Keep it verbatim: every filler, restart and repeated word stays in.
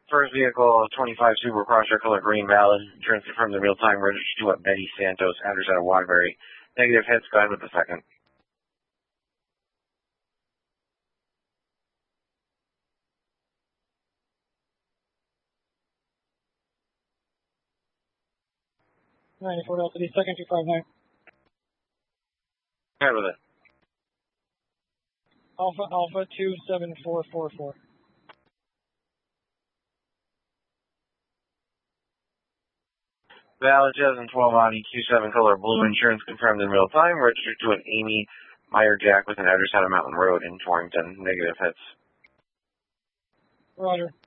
First vehicle, twenty-five Subaru Crosstrek, color green, valid. Insurance confirmed in real time. Registered to what? Betty Santos, address out of Waterbury. Negative hits. Go ahead with the second. ninety-four Delta D, second two five nine. Go ahead with it. Alpha Alpha two seven four four four. Valid two thousand twelve Audi Q seven color blue, insurance confirmed in real time. Registered to an Amy Meyer Jack with an address out of Mountain Road in Torrington. Negative hits. Roger.